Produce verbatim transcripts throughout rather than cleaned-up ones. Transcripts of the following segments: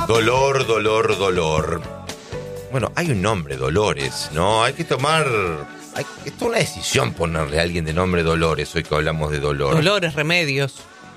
Dolor, dolor, dolor. Bueno, hay un nombre, Dolores, ¿no? Hay que tomar... Hay, es toda una decisión ponerle a alguien de nombre Dolores, hoy que hablamos de dolor. Dolores, remedios.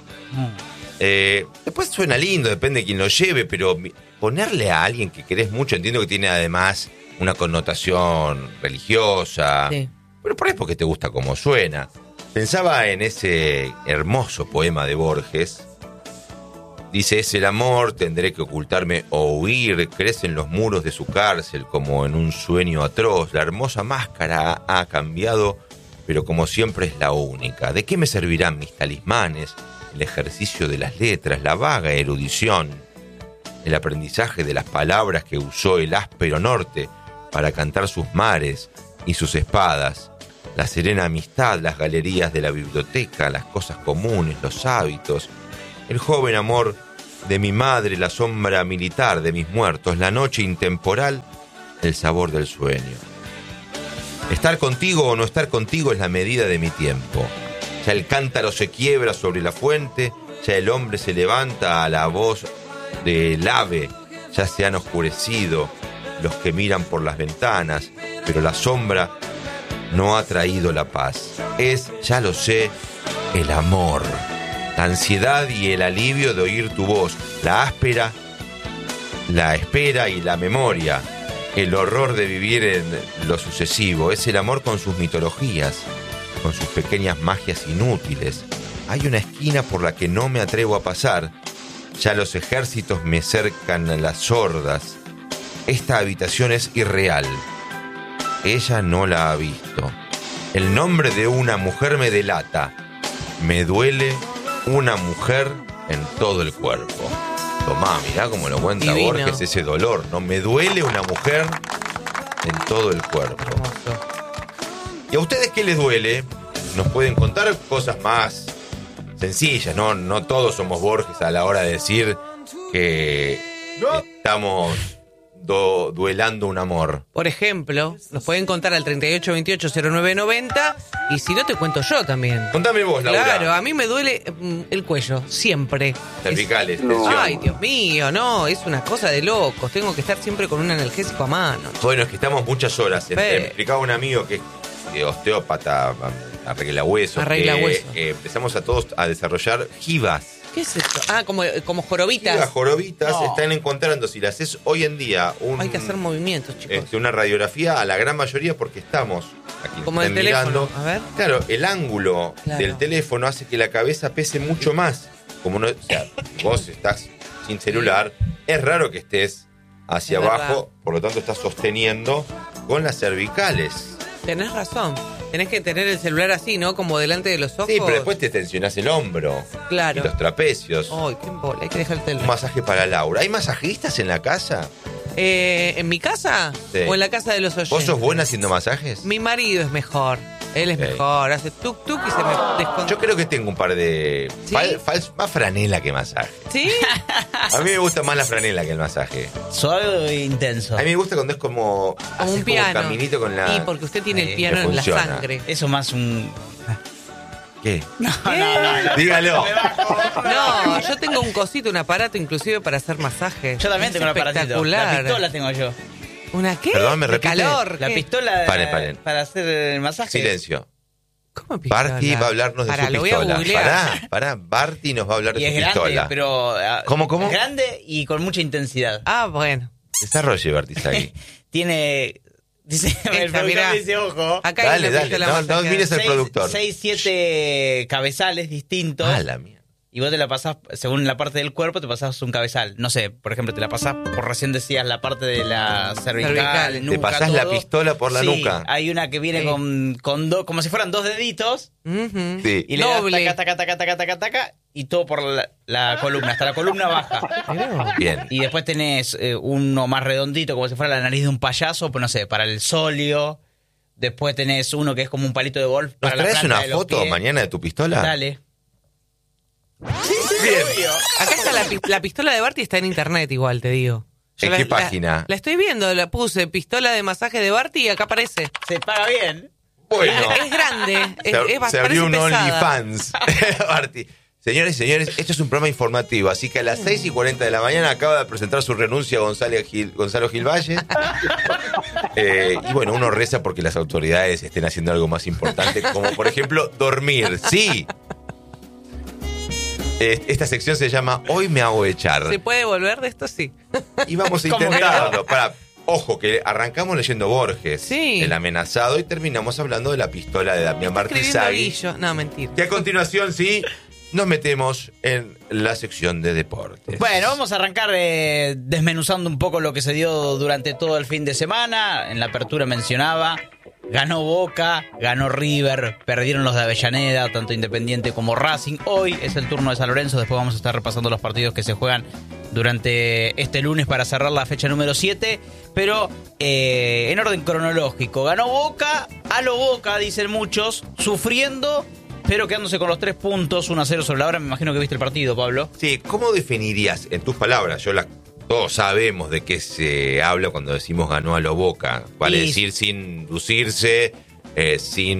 Eh, después suena lindo, depende de quién lo lleve, pero ponerle a alguien que querés mucho, entiendo que tiene además una connotación religiosa. Sí. Pero por ahí es porque te gusta cómo suena. Pensaba en ese hermoso poema de Borges. Dice, es el amor, tendré que ocultarme o huir, crecen los muros de su cárcel como en un sueño atroz, la hermosa máscara ha, ha cambiado, pero como siempre es la única. ¿De qué me servirán mis talismanes, el ejercicio de las letras, la vaga erudición, el aprendizaje de las palabras que usó el áspero norte para cantar sus mares y sus espadas, la serena amistad, las galerías de la biblioteca, las cosas comunes, los hábitos, el joven amor de mi madre, la sombra militar de mis muertos, la noche intemporal, el sabor del sueño. Estar contigo o no estar contigo es la medida de mi tiempo. Ya el cántaro se quiebra sobre la fuente, ya el hombre se levanta a la voz del ave, ya se han oscurecido los que miran por las ventanas, pero la sombra no ha traído la paz. Es, ya lo sé, el amor. La ansiedad y el alivio de oír tu voz, la áspera, la espera y la memoria, el horror de vivir en lo sucesivo, es el amor con sus mitologías, con sus pequeñas magias inútiles. Hay una esquina por la que no me atrevo a pasar, ya los ejércitos me cercan a las sordas. Esta habitación es irreal. Ella no la ha visto. El nombre de una mujer me delata. Me duele una mujer en todo el cuerpo. Tomá, mirá cómo lo cuenta Divino. Borges, ese dolor, ¿no? Me duele una mujer en todo el cuerpo. Hermoso. ¿Y a ustedes qué les duele? Nos pueden contar cosas más sencillas, ¿no? No todos somos Borges a la hora de decir que estamos do- duelando un amor. Por ejemplo, nos pueden contar al treinta y ocho veintiocho cero nueve noventa y si no te cuento yo también. Contame vos, Laura. Claro, a mí me duele mm, el cuello, siempre. Cervicales, Es- tensión. Ay, Dios mío, no, es una cosa de locos. Tengo que estar siempre con un analgésico a mano. Bueno, es que estamos muchas horas. Fe. Me explicaba un amigo que es eh, osteópata, arregla huesos. Arregla que, huesos. eh, empezamos a todos a desarrollar jivas. ¿Qué es esto? Ah, como, como Jivas, jorobitas. jorobitas, No. están encontrando, si las haces hoy en día, un, Hay que hacer movimientos, chicos. este, una radiografía a la gran mayoría porque estamos aquí Como estén el teléfono, mirando. a ver. Claro, el ángulo Claro. del teléfono hace que la cabeza pese mucho más. Como no, o sea, vos estás sin celular, es raro que estés hacia Es abajo, verdad. por lo tanto estás sosteniendo con las cervicales. Tenés razón. Tenés que tener el celular así, ¿no? Como delante de los ojos. Sí, pero después te tensionás el hombro Claro. y los trapecios. Ay, qué embole, hay que dejar el Un teléfono. masaje para Laura. ¿Hay masajistas en la casa? Eh, ¿En mi casa? Sí. ¿O en la casa de los oyentes? ¿Vos sos buena haciendo masajes? Mi marido es mejor. Él es Ok. mejor. Hace tuk tuk y se me descontrola. Yo creo que tengo un par de... ¿Sí? fal- fal- más franela que masaje. ¿Sí? A mí me gusta más la franela que el masaje. Suave e intenso. A mí me gusta cuando es como... Como haces un piano. caminito con la... Y porque usted tiene Sí, el piano que en la funciona. sangre. Eso más un... ¿Qué? No, no, no, no. Dígalo. No, yo tengo un cosito, un aparato inclusive para hacer masaje. Yo también Es tengo un aparatito. espectacular. La pistola tengo yo. ¿Una qué? Perdón, ¿me ¿De repite? calor? La ¿qué? pistola Paren, paren. para hacer el masaje. Silencio. ¿Cómo pistola? Barty va a hablarnos de Pará, su lo voy a pistola. googlear. Pará, pará. Barty nos va a hablar de Y su es grande, pistola. pero... ah, ¿Cómo, cómo? Grande y con mucha intensidad. Ah, bueno. Desarrolle, Barty Sagui. Tiene... Dice, el Esta, productor mirá. dice, ojo. Acá Dale, hay una dale. pistola No, masajeadora. no mires al seis, productor. seis, siete cabezales distintos. Ah, la mía. Y vos te la pasás, según la parte del cuerpo, te pasás un cabezal. No sé, por ejemplo, te la pasás, por recién decías, la parte de la cervical, Cervical. nuca, Te pasás la todo. pistola por la Sí, nuca. hay una que viene Sí. con, con dos, como si fueran dos deditos, Ujú. Sí. y le Doble. das taca, taca, taca, taca, taca, taca, y todo por la, la columna, hasta la columna baja. Mirá. Bien. Y después tenés eh, uno más redondito, como si fuera la nariz de un payaso, pues no sé, para el sóleo. Después tenés uno que es como un palito de golf ¿Nos para la traes planta una de los foto pies. mañana de tu pistola? Dale. Bien. Acá está la, pi- la pistola de Barty, está en internet igual, te digo. Yo ¿En la- qué la- página? La, estoy viendo, la puse pistola de masaje de Barty y acá aparece. Se paga bien. Bueno. Es grande, es, Se, es bast- se abrió un parece pesada. OnlyFans. Barty. Señores y señores, esto es un programa informativo, así que a las seis y cuarenta de la mañana acaba de presentar su renuncia Gonzalo Gil, Gonzalo Gil Valle. Eh, y bueno, uno reza porque las autoridades estén haciendo algo más importante, como por ejemplo, dormir. ¡Sí! Eh, esta sección se llama Hoy me hago echar. ¿Se puede volver de esto? Sí. Y vamos a intentarlo. Para, ojo, que arrancamos leyendo Borges, sí. El amenazado, y terminamos hablando de la pistola de Damián Martizagui. No, mentira. Y a continuación, sí... nos metemos en la sección de deportes. Bueno, vamos a arrancar eh, desmenuzando un poco lo que se dio durante todo el fin de semana. En la apertura mencionaba, ganó Boca, ganó River, perdieron los de Avellaneda, tanto Independiente como Racing. Hoy es el turno de San Lorenzo, después vamos a estar repasando los partidos que se juegan durante este lunes para cerrar la fecha número siete. Pero eh, en orden cronológico, ganó Boca, a lo Boca, dicen muchos, sufriendo... pero quedándose con los tres puntos, uno a cero sobre la hora. Me imagino que viste el partido, Pablo. Sí, ¿cómo definirías, en tus palabras, yo la, todos sabemos de qué se habla cuando decimos ganó a lo Boca, vale y... decir sin lucirse, eh,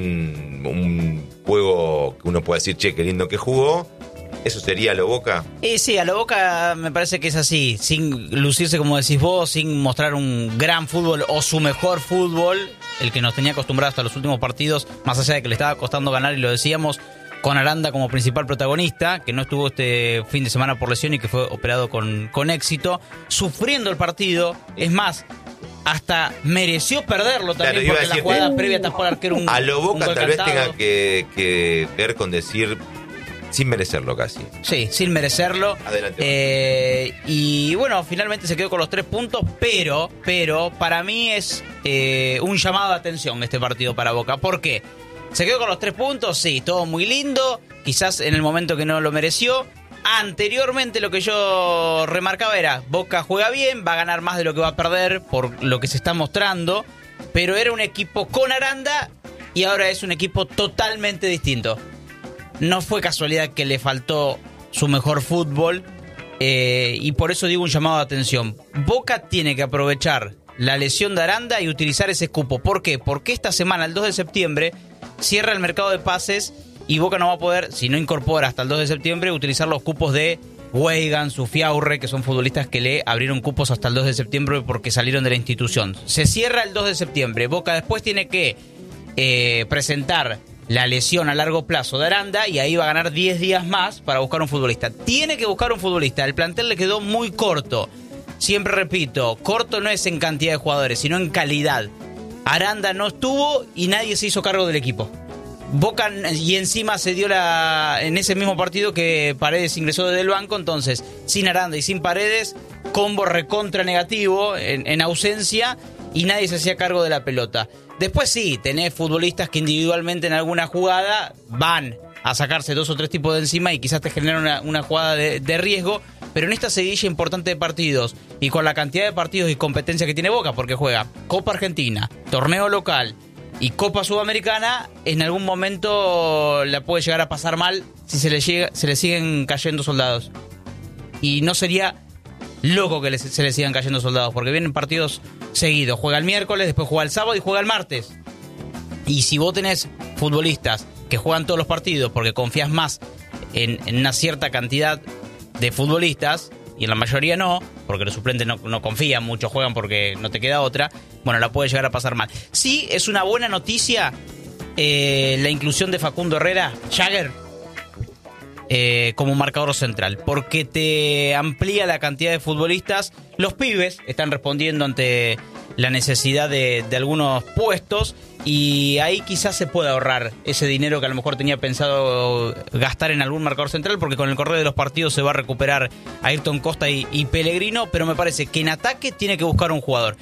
sin un juego que uno pueda decir, che, qué lindo que jugó, ¿eso sería a lo Boca? Eh, sí, a lo Boca me parece que es así, sin lucirse como decís vos, sin mostrar un gran fútbol o su mejor fútbol, el que nos tenía acostumbrado hasta los últimos partidos, más allá de que le estaba costando ganar, y lo decíamos, con Aranda como principal protagonista, que no estuvo este fin de semana por lesión y que fue operado con, con éxito, sufriendo el partido, es más, hasta mereció perderlo también, claro, porque la jugada previa tapó al arquero un a lo Boca tal vez cantado. tenga que, que ver con decir... sin merecerlo casi. Sí, sin merecerlo. Adelante. Eh, y bueno, finalmente se quedó con los tres puntos, pero, pero para mí es eh, un llamado de atención este partido para Boca. ¿Por qué? Se quedó con los tres puntos, sí, todo muy lindo, quizás en el momento que no lo mereció. Anteriormente lo que yo remarcaba era, Boca juega bien, va a ganar más de lo que va a perder por lo que se está mostrando, pero era un equipo con Aranda y ahora es un equipo totalmente distinto. No fue casualidad que le faltó su mejor fútbol, eh, y por eso digo un llamado de atención. Boca tiene que aprovechar la lesión de Aranda y utilizar ese cupo. ¿Por qué? Porque esta semana, el dos de septiembre, cierra el mercado de pases y Boca no va a poder, si no incorpora hasta el dos de septiembre, utilizar los cupos de Weigan, Zufiaurre, que son futbolistas que le abrieron cupos hasta el dos de septiembre porque salieron de la institución. Se cierra el dos de septiembre. Boca después tiene que eh, presentar la lesión a largo plazo de Aranda y ahí va a ganar diez días más para buscar un futbolista. Tiene que buscar un futbolista. El plantel le quedó muy corto. Siempre repito, corto no es en cantidad de jugadores, sino en calidad. Aranda no estuvo y nadie se hizo cargo del equipo. Boca, y encima se dio la en ese mismo partido que Paredes ingresó desde el banco, entonces sin Aranda y sin Paredes, combo recontra negativo en, en ausencia, y nadie se hacía cargo de la pelota. Después sí, tenés futbolistas que individualmente en alguna jugada van a sacarse dos o tres tipos de encima y quizás te generan una, una jugada de, de riesgo, pero en esta seguidilla importante de partidos y con la cantidad de partidos y competencia que tiene Boca, porque juega Copa Argentina, torneo local y Copa Sudamericana, en algún momento la puede llegar a pasar mal si se le, llega, se le siguen cayendo soldados. Y no sería loco que les, se le sigan cayendo soldados, porque vienen partidos seguidos. Juega el miércoles, después juega el sábado y juega el martes. Y si vos tenés futbolistas que juegan todos los partidos porque confías más en, en una cierta cantidad de futbolistas, y en la mayoría no, porque los suplentes no, no confían, muchos juegan porque no te queda otra, bueno, la puede llegar a pasar mal. Sí, es una buena noticia eh, la inclusión de Facundo Herrera, Jagger, eh, como marcador central, porque te amplía la cantidad de futbolistas. Los pibes están respondiendo ante la necesidad de, de algunos puestos, y ahí quizás se pueda ahorrar ese dinero que a lo mejor tenía pensado gastar en algún marcador central, porque con el correr de los partidos se va a recuperar Ayrton Costa y, y Pellegrino, pero me parece que en ataque tiene que buscar un jugador.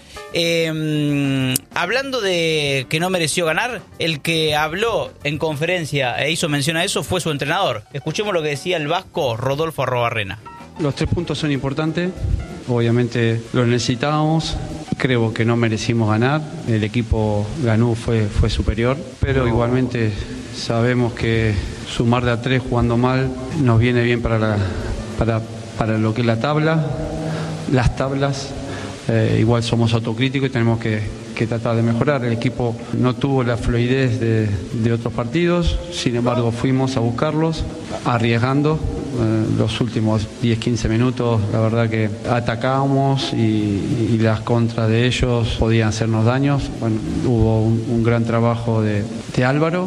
Eh, hablando de que no mereció ganar, el que habló en conferencia e hizo mención a eso fue su entrenador. Escuchemos lo que decía el vasco Rodolfo Arrobarrena. Los tres puntos son importantes, obviamente los necesitábamos. Creo que no merecimos ganar, el equipo ganó, fue, fue superior, pero igualmente sabemos que sumar de a tres jugando mal nos viene bien para, la, para, para lo que es la tabla, las tablas. Eh, igual somos autocríticos y tenemos que, que tratar de mejorar. El equipo no tuvo la fluidez de, de otros partidos, sin embargo fuimos a buscarlos, arriesgando. Eh, los últimos diez quince minutos, la verdad que atacábamos y, y las contras de ellos podían hacernos daños. Bueno, hubo un, un gran trabajo de, de Álvaro.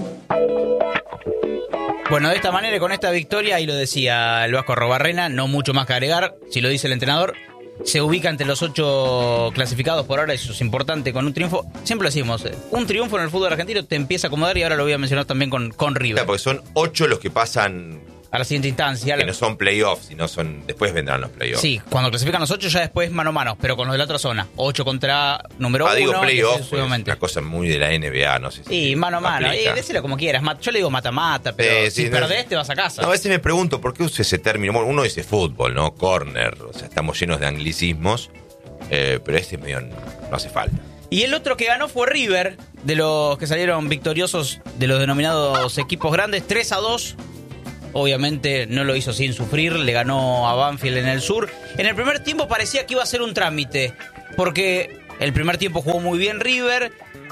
Bueno, de esta manera, con esta victoria, y lo decía el Vasco Arrobarrena, no mucho más que agregar, si lo dice el entrenador, se ubica entre los ocho clasificados por ahora, eso es importante, con un triunfo. Siempre lo decimos, un triunfo en el fútbol argentino te empieza a acomodar, y ahora lo voy a mencionar también con, con River. Claro, porque son ocho los que pasan a la siguiente instancia. Que la... no son playoffs, sino son, después vendrán los playoffs. Sí, cuando clasifican los ocho ya después mano a mano, pero con los de la otra zona. Ocho contra número ah, uno. digo playoffs, pues, una cosa muy de la N B A, no sé si... Sí, mano a mano, eh, decilo como quieras. Yo le digo mata-mata, pero eh, si sí, perdés no, te vas a casa. No, a veces me pregunto, ¿por qué usa ese término? Bueno, uno dice fútbol, ¿no? Corner, o sea, estamos llenos de anglicismos, eh, pero este medio no hace falta. Y el otro que ganó fue River, de los que salieron victoriosos de los denominados equipos grandes, tres a dos. Obviamente no lo hizo sin sufrir, le ganó a Banfield en el sur. En el primer tiempo parecía que iba a ser un trámite, porque el primer tiempo jugó muy bien River.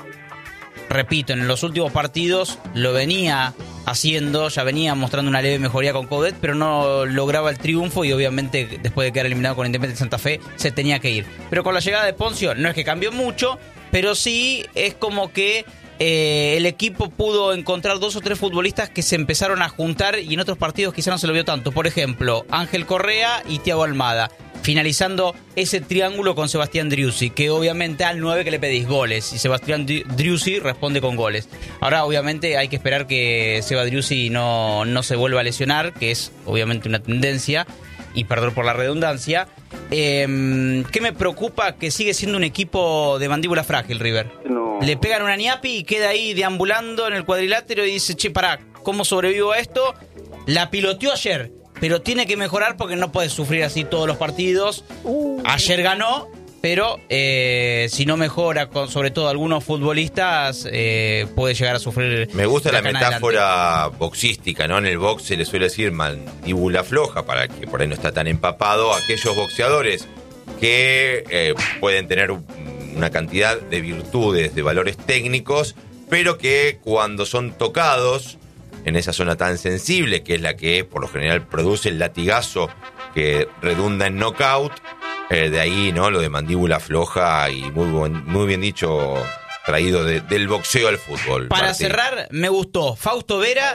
Repito, en los últimos partidos lo venía haciendo, ya venía mostrando una leve mejoría con Coudet, pero no lograba el triunfo y obviamente después de quedar eliminado con Independiente Santa Fe se tenía que ir. Pero con la llegada de Poncio no es que cambió mucho, pero sí es como que Eh, el equipo pudo encontrar dos o tres futbolistas que se empezaron a juntar y en otros partidos quizá no se lo vio tanto. Por ejemplo, Ángel Correa y Thiago Almada, finalizando ese triángulo con Sebastián Driussi, que obviamente al nueve que le pedís goles, y Sebastián Driussi responde con goles. Ahora obviamente hay que esperar que Seba Driussi no, no se vuelva a lesionar, que es obviamente una tendencia, y perdón por la redundancia. Eh, ¿Qué me preocupa? Que sigue siendo un equipo de mandíbula frágil, River. No. Le pegan una ñapi y queda ahí deambulando en el cuadrilátero y dice, che, pará, ¿cómo sobrevivo a esto? La piloteó ayer, pero tiene que mejorar porque no puede sufrir así todos los partidos. Uh. Ayer ganó, pero eh, si no mejora, con, sobre todo algunos futbolistas, eh, puede llegar a sufrir. Me gusta la metáfora adelante. Boxística, ¿no? En el box se le suele decir mandíbula floja, para que por ahí no está tan empapado. Aquellos boxeadores que eh, pueden tener una cantidad de virtudes, de valores técnicos, pero que cuando son tocados en esa zona tan sensible, que es la que por lo general produce el latigazo que redunda en knockout, eh, de ahí, ¿no? Lo de mandíbula floja, y muy, buen, muy bien dicho, traído de, del boxeo al fútbol. Para Martín. cerrar, me gustó Fausto Vera.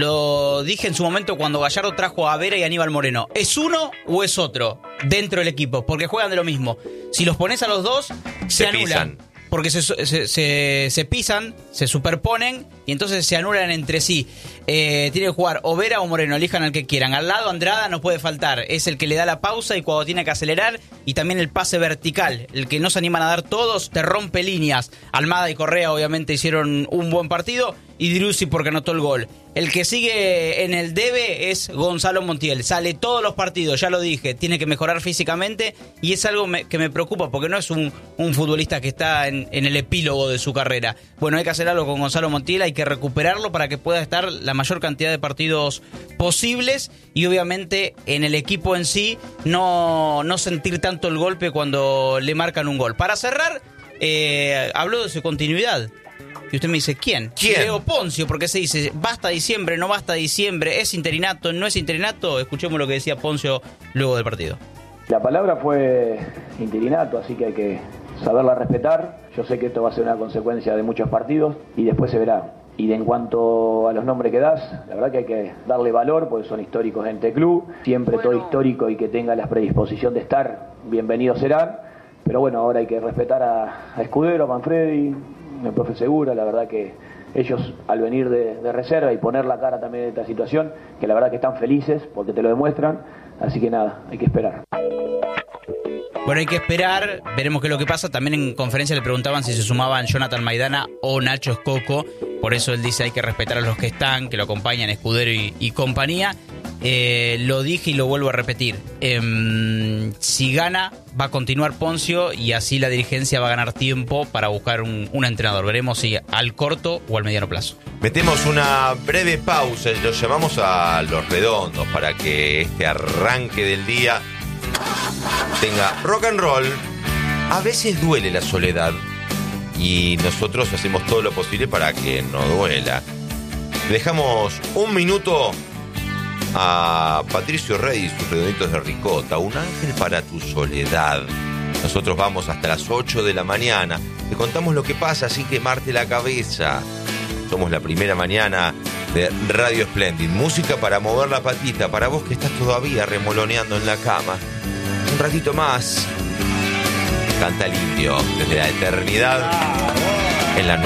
Lo dije en su momento cuando Gallardo trajo a Vera y Aníbal Moreno. ¿Es uno o es otro dentro del equipo? Porque juegan de lo mismo. Si los pones a los dos, se, se anulan. Pisan. Porque se, se, se, se pisan, se superponen y entonces se anulan entre sí. Eh, tiene que jugar o Vera o Moreno, elijan al que quieran. Al lado Andrada no puede faltar, es el que le da la pausa y cuando tiene que acelerar, y también el pase vertical, el que no se animan a dar todos, te rompe líneas. Almada y Correa obviamente hicieron un buen partido, y Driussi porque anotó el gol. El que sigue en el debe es Gonzalo Montiel, sale todos los partidos, ya lo dije, tiene que mejorar físicamente y es algo me, que me preocupa porque no es un, un futbolista que está en, en el epílogo de su carrera. Bueno, hay que hacer algo con Gonzalo Montiel, hay que recuperarlo para que pueda estar la mayor cantidad de partidos posibles y obviamente en el equipo en sí no, no sentir tanto el golpe cuando le marcan un gol. Para cerrar, eh, habló de su continuidad. Y usted me dice, ¿quién? ¿Quién? Diego Poncio, porque se dice, basta diciembre, no basta diciembre, es interinato, no es interinato. Escuchemos lo que decía Poncio luego del partido. La palabra fue interinato, así que hay que saberla respetar. Yo sé que esto va a ser una consecuencia de muchos partidos y después se verá. Y de en cuanto a los nombres que das, la verdad que hay que darle valor, porque son históricos en este club. Siempre bueno. Todo histórico y que tenga la predisposición de estar, bienvenidos serán. Pero bueno, ahora hay que respetar a, a Escudero, a Manfredi, el profe Segura. La verdad que ellos al venir de, de reserva y poner la cara también en esta situación, que la verdad que están felices porque te lo demuestran. Así que nada, hay que esperar. Bueno, hay que esperar, veremos qué es lo que pasa. También en conferencia le preguntaban si se sumaban Jonathan Maidana o Nacho Escoco. Por eso él dice hay que respetar a los que están, que lo acompañan, Escudero y, y compañía. Eh, lo dije y lo vuelvo a repetir. Eh, si gana, va a continuar Poncio y así la dirigencia va a ganar tiempo para buscar un, un entrenador. Veremos si al corto o al mediano plazo. Metemos una breve pausa y los llamamos a los redondos para que este arranque del día tenga rock and roll. A veces duele la soledad, y nosotros hacemos todo lo posible para que no duela. Dejamos un minuto a Patricio Rey y sus redonditos de ricota, un ángel para tu soledad. Nosotros vamos hasta las ocho de la mañana, te contamos lo que pasa sin quemarte la cabeza. Somos la primera mañana de Radio Splendid, música para mover la patita, para vos que estás todavía remoloneando en la cama. Un ratito más, canta el indio desde la eternidad en la